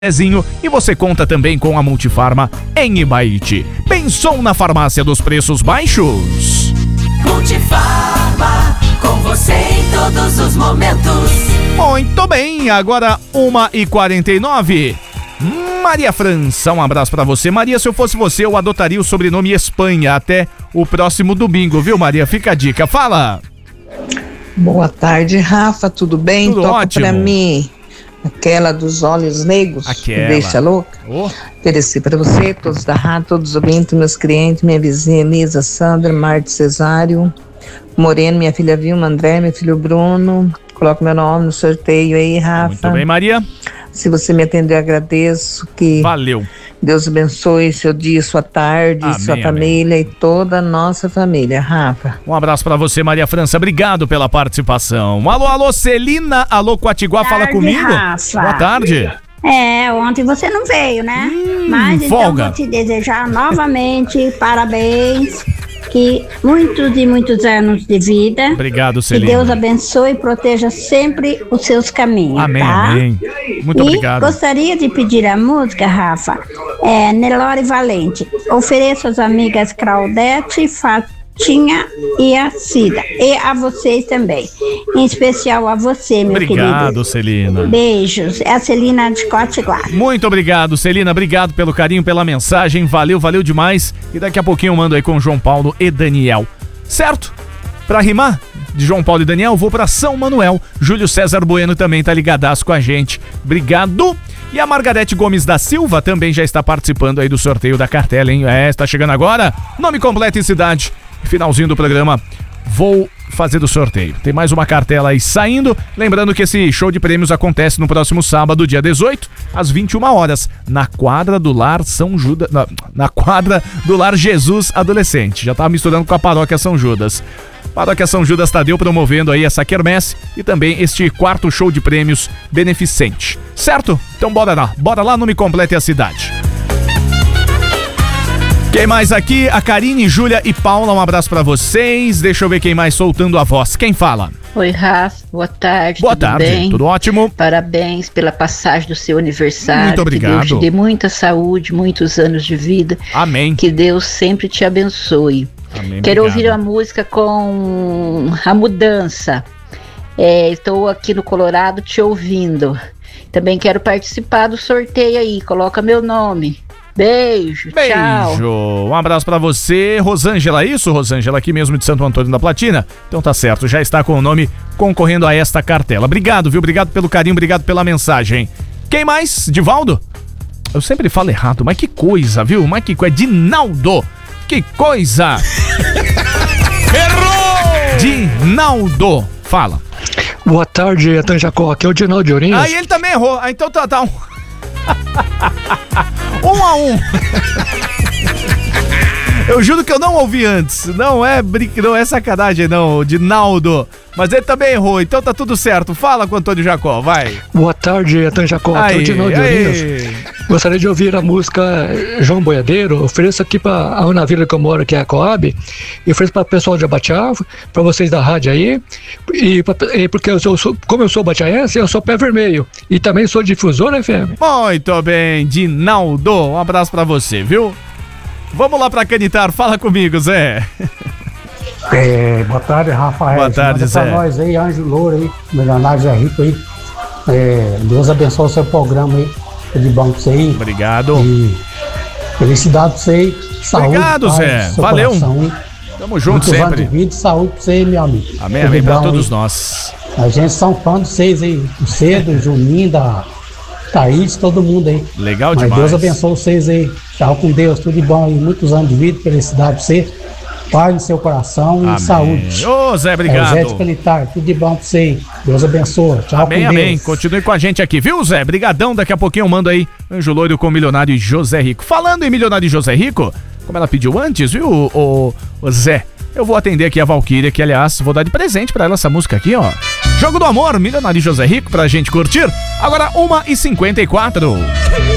E você conta também com a Multifarma em Ibaiti. Pensou na farmácia dos preços baixos? Multifarma, com você em todos os momentos. Muito bem, agora 1h49. Maria França, um abraço pra você. Maria, se eu fosse você, eu adotaria o sobrenome Espanha até o próximo domingo, viu, Maria? Fica a dica, fala! Boa tarde, Rafa, tudo bem? Tudo Toca ótimo. pra mim aquela dos olhos negros, Aquela. que deixa louca. Oferecer pra você, todos da rádio, todos os ouvintes, meus clientes, minha vizinha Elisa, Sandra, Marte Cesário, Moreno, minha filha Vilma, André, meu filho Bruno. Coloca meu nome no sorteio aí, Rafa. Muito bem, Maria. Se você me atender, eu agradeço. Que Valeu. Deus abençoe seu dia, sua tarde, Amém, sua amém. família e toda a nossa família, Rafa. Um abraço pra você, Maria França. Obrigado pela participação. Alô, alô, Celina. Alô, Quatiguá, fala Tarde, comigo. Rafa. Boa tarde. Ontem você não veio, né? Mas folga. então vou te desejar novamente parabéns, que muitos e muitos anos de vida. Obrigado, Que Celina. Deus abençoe e proteja sempre os seus caminhos, Amém, tá? amém. Muito E obrigado. gostaria de pedir a música, Rafa, Nelore Valente. Ofereço às amigas Claudete, Fatinha e a Cida. E a vocês também. Em especial a você, meu querido. Obrigado, Celina. Beijos. É a Celina de Cotiguar. Muito obrigado, Celina. Obrigado pelo carinho, pela mensagem. Valeu, valeu demais. E daqui a pouquinho eu mando aí com João Paulo e Daniel. Certo? Pra rimar de João Paulo e Daniel, vou pra São Manuel. Júlio César Bueno também tá ligadaço com a gente. Obrigado. E a Margarete Gomes da Silva também já está participando aí do sorteio da cartela, hein? Está chegando agora. Nome completo e cidade. Finalzinho do programa. Vou fazer do sorteio. Tem mais uma cartela aí saindo. Lembrando que esse show de prêmios acontece no próximo sábado, dia 18, às 21 horas, na quadra do Lar São Judas. Na quadra do Lar Jesus Adolescente. Já tava misturando com a paróquia São Judas. Paróquia São Judas Tadeu promovendo aí essa quermesse e também este quarto show de prêmios beneficente. Certo? Então bora lá, nome completo e a cidade. Quem mais aqui? A Karine, Júlia e Paula, um abraço pra vocês. Deixa eu ver quem mais soltando a voz. Quem fala? Oi, Rafa, boa tarde. Boa tudo tarde, bem? tudo ótimo? Parabéns pela passagem do seu aniversário. Muito obrigado. Que Deus te dê muita saúde, muitos anos de vida. Amém. Que Deus sempre te abençoe. Amém. Quero obrigado. ouvir a música com A Mudança. Estou aqui no Colorado te ouvindo. Também quero participar do sorteio aí. Coloca meu nome. Beijo, tchau. Beijo, um abraço pra você. Rosângela, isso, Rosângela, aqui mesmo de Santo Antônio da Platina? Então tá certo, já está com o nome concorrendo a esta cartela. Obrigado, viu? Obrigado pelo carinho, obrigado pela mensagem. Quem mais? Divaldo? Eu sempre falo errado, mas que coisa, viu? Mas que coisa. Dinaldo! Que coisa! Errou! Dinaldo, fala. Boa tarde, Etan Jacó. Aqui é o Dinaldo de Ourinhos. Aí ele também errou. Ah, então tá um. 1-1. Eu juro que eu não ouvi antes. Não é sacanagem, não, Dinaldo. Mas ele também errou, então tá tudo certo. Fala com o Antônio Jacó, vai. Boa tarde, Etan Jacó. Aqui é o Dinaldo de Ourinhos. Gostaria de ouvir a música João Boiadeiro. Ofereço aqui para a Ana Vila que eu moro, que é a Coab. E ofereço para o pessoal de Abatiá, para vocês da rádio aí. E porque como eu sou batiaense, eu sou pé vermelho. E também sou difusor FM. Muito bem, Dinaldo. Um abraço pra você, viu? Vamos lá pra Canitar, fala comigo, Zé. Boa tarde, Rafael. Boa tarde, Manda Zé. pra nós aí, Anjo Louro aí, milionário Zé Rico aí. Deus abençoe o seu programa aí. Tudo de bom pra você aí. Obrigado. E felicidade pra você aí. Saúde. Obrigado, paz, Zé. seu Valeu. coração aí. Tamo junto Muitos anos sempre. de vida e saúde pra você aí, meu amigo. Amém, Tudo amém pra bom todos aí. nós. A gente são fã de vocês aí. O Cedo, o Juninho, da Thaís, todo mundo aí. Legal Mas demais. Deus abençoe vocês aí. Tchau com Deus, tudo de bom aí. Muitos anos de vida, felicidade pra você. Paz no seu coração Amém. e saúde. Ô, Zé, obrigado. Zé de Canitar, tudo de bom pra você aí. Deus abençoe. Tchau Amém, com amém. Deus. Continue com a gente aqui, viu, Zé? Brigadão. Daqui a pouquinho eu mando aí Anjo Loiro com o Milionário José Rico. Falando em Milionário José Rico, como ela pediu antes, viu, o Zé? Eu vou atender aqui a Valquíria, que aliás, vou dar de presente pra ela essa música aqui, ó. Jogo do Amor, Milionário José Rico, pra gente curtir. Agora 1h54.